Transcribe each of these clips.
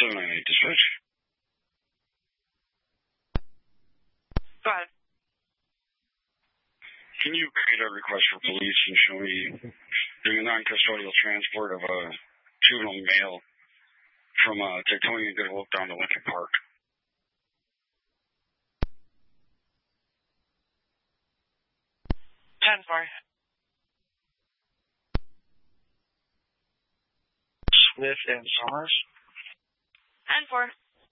798 dispatch. Go ahead. Can you create a request for police and show me doing a non-custodial transport of a juvenile male from Teutonia and Good Hope down to Lincoln Park? Sorry. Smith and Summers. 10-4.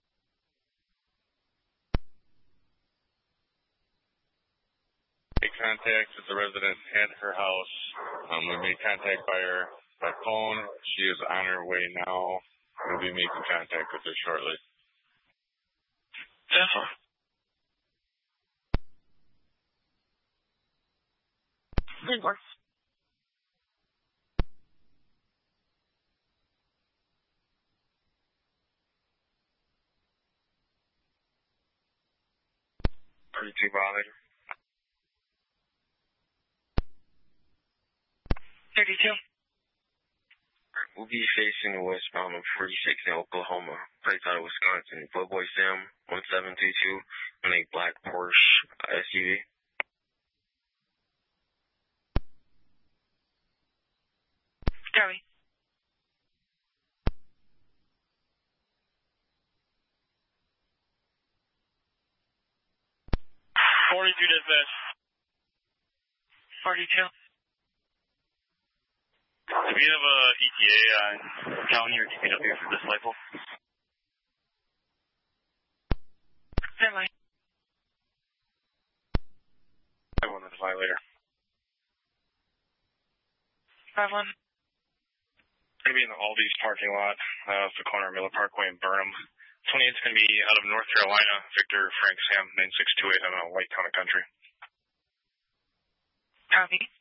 Make contact with the resident at her house. We made contact by phone. She is on her way now. We'll be making contact with her shortly. 10-4. Good work. Pretty bothered. 32. We'll be facing westbound of 46 in Oklahoma, plates out of Wisconsin. Footboy Sam 1722 in a black Porsche SUV. Copy. 42 dispatch. 42. Do we have a ETA on county or DPW for this cycle? Semi. I wanted the violator. 5-1. Going to be in the Aldi's parking lot, off the corner of Miller Parkway and Burnham. 28's going to be out of North Carolina. Victor Frank Sam 9628 on a White Town and Country. Copy.